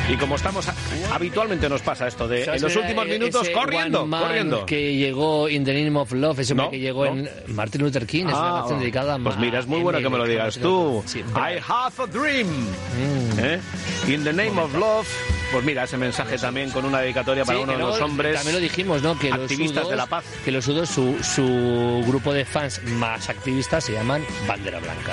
Y como estamos, habitualmente nos pasa esto de en los últimos minutos corriendo. Que llegó In the Name of Love, ese hombre que llegó en Martin Luther King, es una canción dedicada a... Pues mira, es muy bueno que me lo digas tú. Sí, I have a dream. In the Name of Love. Pues mira, ese mensaje también con una dedicatoria para uno de los hombres. También lo dijimos, ¿no? Que activistas de la paz. Que los sudos, su grupo de fans más activistas se llaman Bandera Blanca.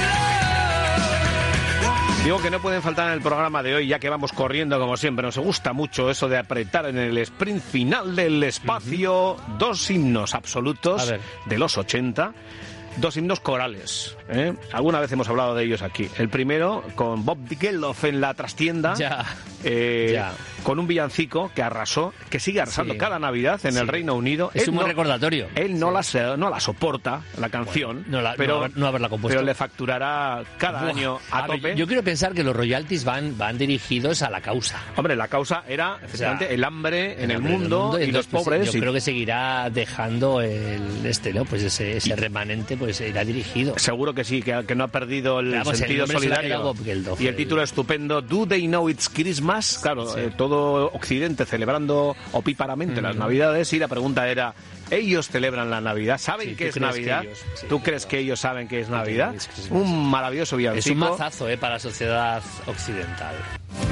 Digo que no pueden faltar en el programa de hoy, ya que vamos corriendo como siempre. Nos gusta mucho eso de apretar en el sprint final del espacio. Dos himnos absolutos de los 80. Dos himnos corales, ¿eh? Alguna vez hemos hablado de ellos aquí. El primero con Bob Geldof en la trastienda, con un villancico que arrasó, que sigue arrasando cada Navidad en el Reino Unido. Es un buen recordatorio. Él no la soporta, la canción, pero no haberla compuesto. Pero le facturará cada año a tope. Yo quiero pensar que los royalties van dirigidos a la causa. Hombre, la causa era efectivamente el hambre en el mundo y los pobres. Yo creo que seguirá dejando ese remanente, pues irá dirigido. Seguro que sí, que no ha perdido el sentido solidario. Y el título estupendo, Do They Know It's Christmas? Claro, todo Occidente celebrando opíparamente las Navidades, y la pregunta era, ¿ellos celebran la Navidad? ¿Saben qué es Navidad? ¿Tú crees que ellos saben qué es Navidad? Un maravilloso villancico. Es un mazazo para la sociedad occidental.